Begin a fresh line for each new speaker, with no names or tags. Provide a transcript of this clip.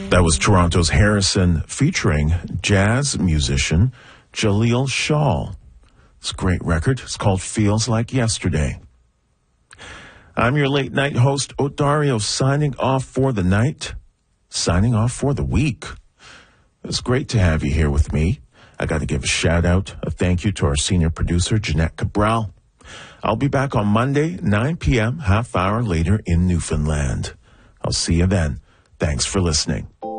That was Toronto's Harrison featuring jazz musician Jaleel Shaw. It's a great record. It's called Feels Like Yesterday. I'm your late night host, Odario, signing off for the night, signing off for the week. It's great to have you here with me. I got to give a shout out, a thank you to our senior producer, Jeanette Cabral. I'll be back on Monday, 9 p.m., half hour later in Newfoundland. I'll see you then. Thanks for listening.